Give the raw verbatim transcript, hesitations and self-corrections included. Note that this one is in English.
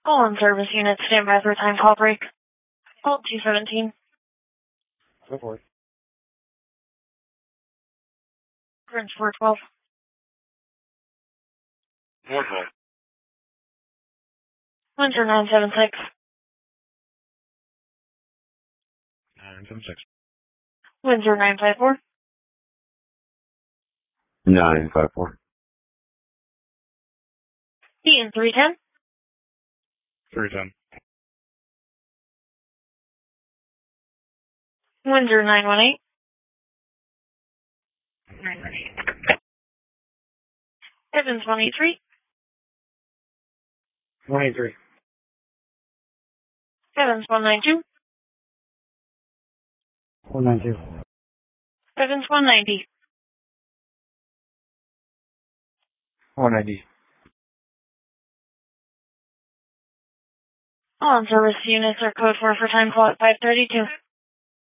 All on service units, stand by for time call break. Call two seventeen. Go for it. French four twelve. One home. Windsor nine seven six. nine seven six. Windsor nine five four. nine five four. Eaton three ten. three ten. Windsor nine one eight. nine one eight. Evans one eight three. one eight three. Evans one nine two. one nine two. Evans one ninety. one ninety. All on service units are code four for time call at five thirty-two.